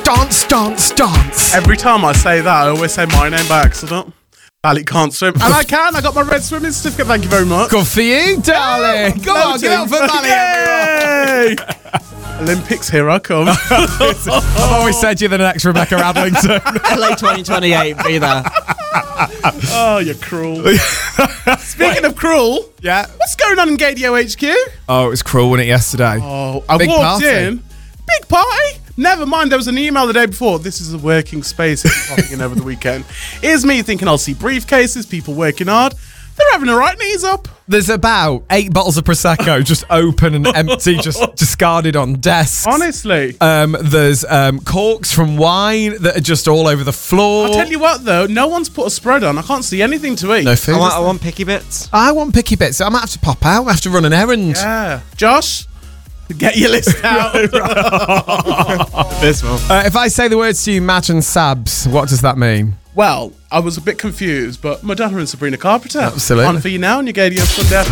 dance, dance, dance. Every time I say that, I always say my name by accident. Ali can't swim. And I can. I got my red swimming certificate. Thank you very much. Good for you, darling. Go on, get up for Mally, everyone. Yay! Olympics, here I come. I've always said you're the next Rebecca Adlington. LA 2028, be there. Oh, you're cruel. Speaking of cruel, Yeah. what's going on in Gadio HQ? Oh, it was cruel, wasn't it, yesterday? Oh, I Big walked party. in. Big party. Never mind, there was an email the day before. This is a working space. It's popping in over the weekend. Here's me thinking I'll see briefcases, people working hard. They're having a right knees up. There's about 8 bottles of Prosecco just open and empty, just discarded on desks. Honestly. There's corks from wine that are just all over the floor. I'll tell you what, though, no one's put a spread on. I can't see anything to eat. No food. I want picky bits. I want picky bits. I might have to pop out. I have to run an errand. Yeah. Josh, get your list out. This one. If I say the words to you, Madge and Sabs, what does that mean? Well, I was a bit confused, but Madonna and Sabrina Carpenter. Absolutely. On for you now on your Gadio Sunday